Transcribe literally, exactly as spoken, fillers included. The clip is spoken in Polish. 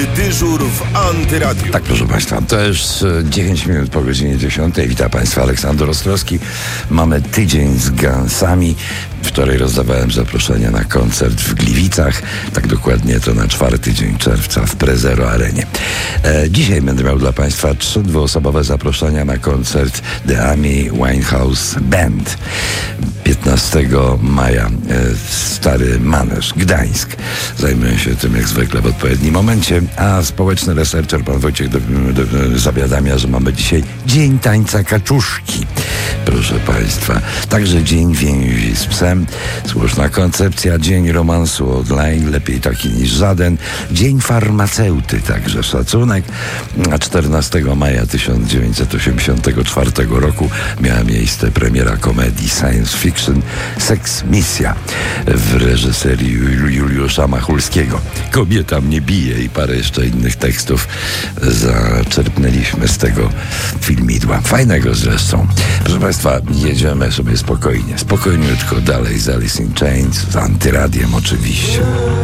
Dyżur w Antyradiu. Tak, proszę Państwa, to już dziewięć minut po godzinie dziesiątej. Witam Państwa, Aleksander Ostrowski. Mamy tydzień z Gunsami. Wczoraj rozdawałem zaproszenia na koncert w Gliwicach. Tak dokładnie to na czwarty dzień czerwca w Prezero Arenie. E, dzisiaj będę miał dla Państwa trzy dwuosobowe zaproszenia na koncert The Amy Winehouse Band. piętnastego maja e, Stary Maneż, Gdańsk. Zajmę się tym jak zwykle w odpowiednim momencie. A społeczny researcher, pan Wojciech, do, do, do, zawiadamia, że mamy dzisiaj Dzień Tańca Kaczuszki. Proszę Państwa. Także Dzień Więzi z Psem. Słuszna koncepcja. Dzień Romansu Online. Lepiej taki niż żaden. Dzień Farmaceuty. Także szacunek. A czternastego maja tysiąc dziewięćset osiemdziesiątego czwartego roku miała miejsce premiera komedii science fiction Seks Misja w reżyserii Juliusza Machulskiego. Kobieta mnie bije i parę jeszcze innych tekstów zaczerpnęliśmy z tego filmidła. Fajnego zresztą. Proszę Państwa, jedziemy sobie spokojnie, spokojniutko dalej z Alice in Chains, z Antyradiem oczywiście.